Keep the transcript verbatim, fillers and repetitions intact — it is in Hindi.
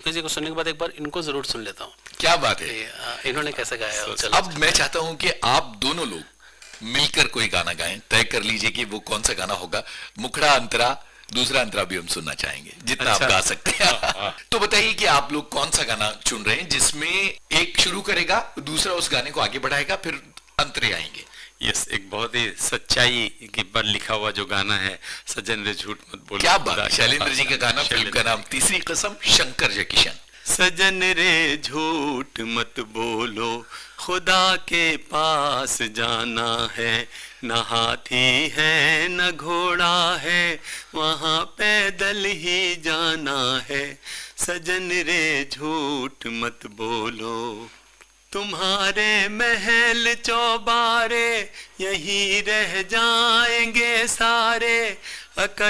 म्यूजिक को सुनने के बाद एक बार इनको जरूर सुन लेता हूँ। क्या बात है, इन्होंने कैसे गाया। अब मैं चाहता हूँ कि आप दोनों लोग मिलकर कोई गाना गाएं, तय कर लीजिए कि वो कौन सा गाना होगा। मुखड़ा अंतरा, दूसरा अंतरा भी हम सुनना चाहेंगे, जितना अच्छा। आप गा सकते हैं। तो बताइए कि आप लोग कौन सा गाना चुन रहे हैं जिसमें एक शुरू करेगा, दूसरा उस गाने को आगे बढ़ाएगा, फिर अंतरे आएंगे। यस, एक बहुत ही सच्चाई के पर लिखा हुआ जो गाना है, सज्जन रे झूठ मत बोलो। क्या बात, शैलेंद्र जी का गाना, फिल्म का नाम तीसरी कसम, शंकर जयकिशन। सजन रे झूठ मत बोलो, खुदा के पास जाना है, न हाथी है न घोड़ा है, वहाँ पैदल ही जाना है। सजन रे झूठ मत बोलो, तुम्हारे महल चौबारे यहीं रह जाएंगे सारे।